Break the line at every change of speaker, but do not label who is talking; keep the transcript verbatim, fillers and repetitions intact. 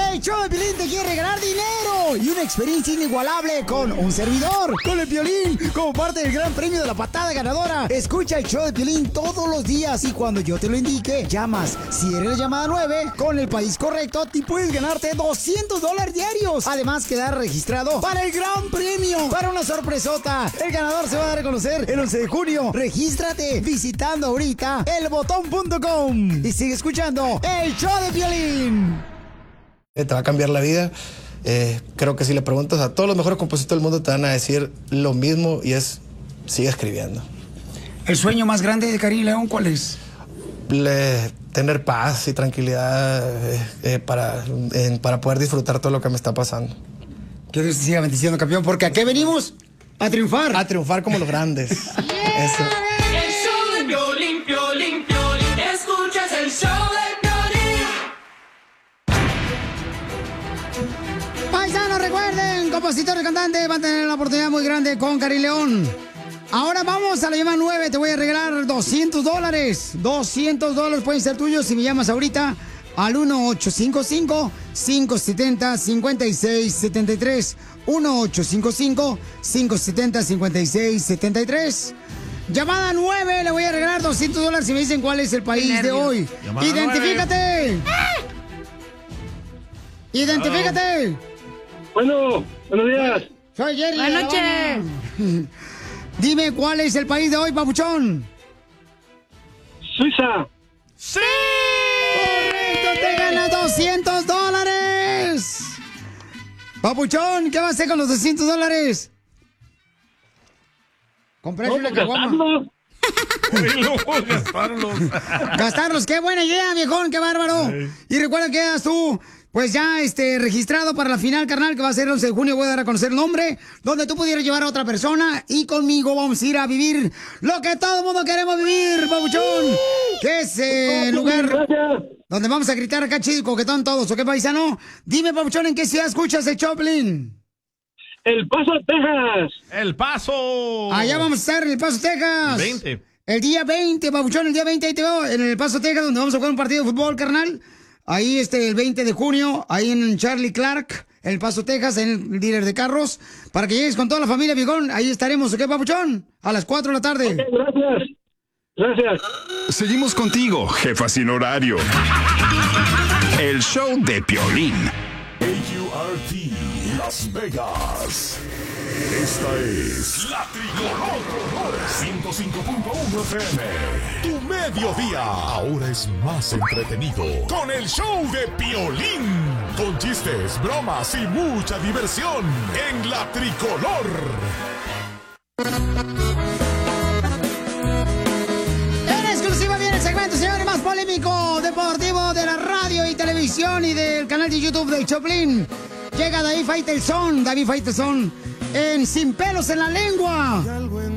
El show de Piolín te quiere regalar dinero y una experiencia inigualable con un servidor, con el Piolín, como parte del gran premio de la patada ganadora. Escucha el show de Piolín todos los días y cuando yo te lo indique, llamas. Si eres la llamada nueve, con el país correcto, te puedes ganarte doscientos dólares diarios. Además, quedar registrado para el gran premio, para una sorpresota. El ganador se va a dar a conocer el once de junio. Regístrate visitando ahorita el botón punto com y sigue escuchando el show de Piolín.
Te va a cambiar la vida. Eh, creo que si le preguntas a todos los mejores compositores del mundo te van a decir lo mismo y es, sigue escribiendo.
¿El sueño más grande de Karim León cuál es?
Le, tener paz y tranquilidad eh, eh, para, eh, para poder disfrutar todo lo que me está pasando.
Que Dios te siga bendiciendo, campeón, porque ¿a qué venimos? A triunfar.
A triunfar como los grandes.
Yeah.
Eso.
El show de Piolín, Piolín, Piolín. Escuchas el show de
Paisanos, recuerden, compositor y cantante van a tener una oportunidad muy grande con Karim León. Ahora vamos a la llamada nueve, te voy a regalar doscientos dólares. doscientos dólares pueden ser tuyos si me llamas ahorita al uno ocho cinco cinco, cinco siete cero, cinco seis siete tres. uno ocho cinco cinco, cinco siete cero, cinco seis siete tres. Llamada nueve, le voy a regalar doscientos dólares si me dicen cuál es el país de hoy.
Llamada
¡Identifícate! ¡Identifícate!
Bueno, buenos días.
Soy Jerry.
Buenas noches.
Dime cuál es el país de hoy, papuchón.
Suiza.
¡Sí!
¡Correcto! ¡Te ganas doscientos dólares! Papuchón, ¿qué vas a hacer con los doscientos dólares? Comprarse una caguama.
Gastarlos.
Gastarlos, qué buena idea, viejón, qué bárbaro.
Sí.
Y recuerda que quedas tú, pues ya este, registrado para la final, carnal, que va a ser el once de junio. Voy a dar a conocer el nombre, donde tú pudieras llevar a otra persona. Y conmigo vamos a ir a vivir lo que todo el mundo queremos vivir, papuchón. Que es el lugar donde vamos a gritar acá chido y coquetón todos, ¿ok, paisano? Dime, papuchón, ¿en qué ciudad escuchas el Choplin?
El Paso, Texas.
El Paso.
Allá vamos a estar en El Paso, Texas.
veinte.
El día veinte, papuchón, el día veinte, ahí te veo en El Paso, Texas, donde vamos a jugar un partido de fútbol, carnal. Ahí, este, el veinte de junio, ahí en Charlie Clark, El Paso, Texas, en el dealer de carros. Para que llegues con toda la familia, viejón. Ahí estaremos, ¿ok, papuchón? A las cuatro de la tarde.
Okay, gracias. Gracias.
Seguimos contigo, jefa sin horario. El show de Piolín.
A U R T Las Vegas. Esta es La Tricolor ciento cinco punto uno F M. Tu mediodía ahora es más entretenido con el show de Piolín. Con chistes, bromas y mucha diversión en La Tricolor.
En exclusiva viene el segmento, señores, más polémico, deportivo de la radio y televisión y del canal de YouTube del Choplin. Llega David Faitelson, David Faitelson en Sin Pelos en la Lengua.